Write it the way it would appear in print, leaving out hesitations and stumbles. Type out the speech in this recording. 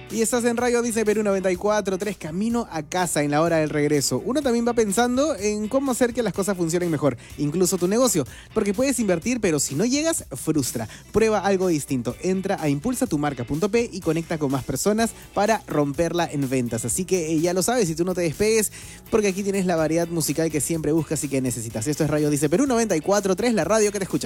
Y estás en Radio Dice Perú 94.3, camino a casa en la hora del regreso. Uno también va pensando en cómo hacer que las cosas funcionen mejor, incluso tu negocio, porque puedes invertir, pero si no llegas, frustra. Prueba algo distinto. Entra a impulsatumarca.p y conecta con más personas para romperla en ventas. Así que ya lo sabes, si tú no te despegues, porque aquí tienes la variedad musical que siempre buscas y que necesitas. Esto es Radio Dice Perú 94.3, la radio que te escucha.